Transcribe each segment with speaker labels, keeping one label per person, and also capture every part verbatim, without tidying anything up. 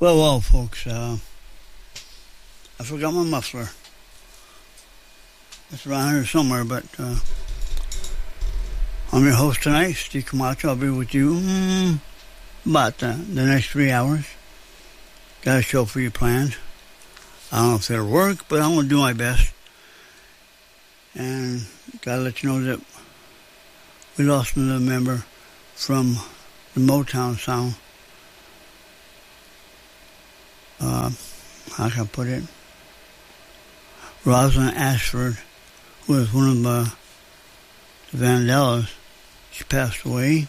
Speaker 1: Well, well, folks, uh, I forgot my muffler. It's around here somewhere, but uh, I'm your host tonight, Steve Camacho. I'll be with you mm, about the, the next three hours. Got a show for you planned. I don't know if it'll work, but I'm going to do my best. And got to let you know that we lost another member from the Motown sound. Uh, how can I put it? Rosalind Ashford, who was one of uh, the Vandellas, she passed away.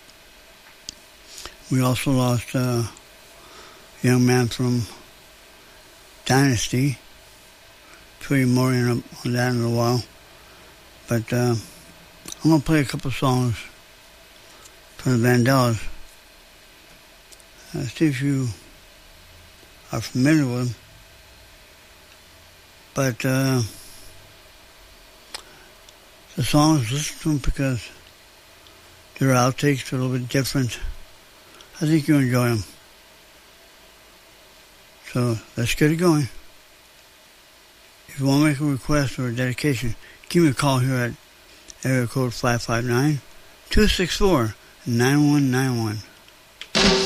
Speaker 1: We also lost uh, a young man from Dynasty. Tell you more on that in a while. But uh, I'm going to play a couple songs from the Vandellas. Uh, see if you are familiar with them. But uh, the songs, listen to them because their outtakes are a little bit different. I think you'll enjoy them. So let's get it going. If you want to make a request or a dedication, give me a call here at area code five five nine, two six four, nine one nine one.